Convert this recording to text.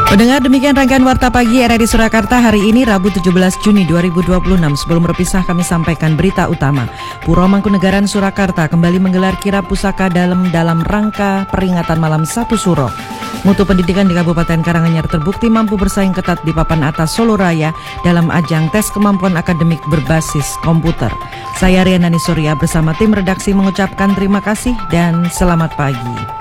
Pendengar, demikian rangkaian Warta Pagi RRI Surakarta hari ini Rabu 17 Juni 2026. Sebelum berpisah kami sampaikan berita utama. Puro Mangkunegaran Surakarta kembali menggelar kirab pusaka dalam rangka peringatan Malam Satu Suro. Mutu pendidikan di Kabupaten Karanganyar terbukti mampu bersaing ketat di papan atas Solo Raya dalam ajang tes kemampuan akademik berbasis komputer. Saya Riana Surya bersama tim redaksi mengucapkan terima kasih dan selamat pagi.